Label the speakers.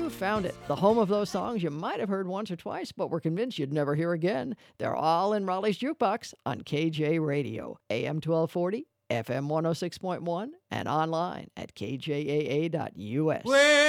Speaker 1: you found it. The home of those songs you might have heard once or twice, but were convinced you'd never hear again. They're all in Raleigh's Jukebox on KJ Radio, AM 1240, FM 106.1, and online at kjaa.us.